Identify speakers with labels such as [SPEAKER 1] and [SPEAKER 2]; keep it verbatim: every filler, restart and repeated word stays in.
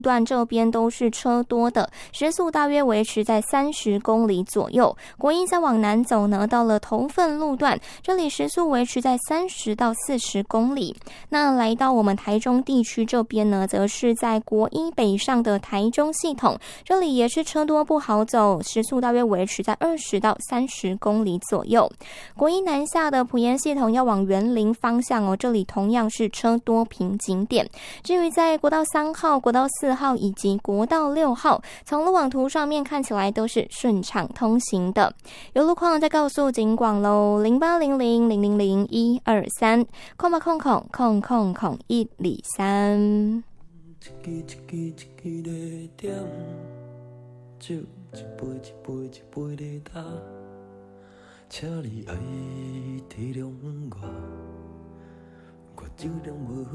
[SPEAKER 1] 段这边都是车多的，时速大约维持在三十公里左右。国一再往南走呢，到了头份路段，这里时速维持在三十到四十公里。那来到我们台中地区这边呢，则是在国一北上的台中系统，这里也是车多不好走，时速大约维持在二十到三十公里左右。国一南下的埔盐系统要往园林方向哦，这里同样是车多瓶颈点。至于在国道三号、国道四号以及国道六号，从路网图上面看起来都是顺畅通行的。有路况再告诉警广喽，零八零零零零零一二三，空八空空空空空一里三。
[SPEAKER 2] 一支一支一支在点，酒一杯一杯一杯在打，请你爱体谅我，我酒量无好。